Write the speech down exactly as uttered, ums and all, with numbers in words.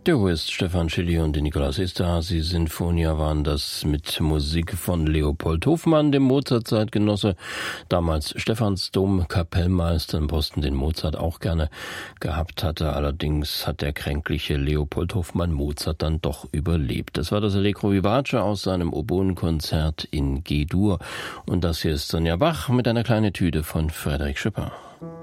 Der Hoist Stefan Schilly und die Nikolaus Esterházy Sinfonia waren das mit Musik von Leopold Hofmann, dem Mozart-Zeitgenosse, damals Stephansdom-Kapellmeister im Posten, den Mozart auch gerne gehabt hatte. Allerdings hat der kränkliche Leopold Hofmann Mozart dann doch überlebt. Das war das Allegro Vivace aus seinem Oboenkonzert in G-Dur. Und das hier ist Sonja Bach mit einer kleinen Etüde von Frédéric Chopin.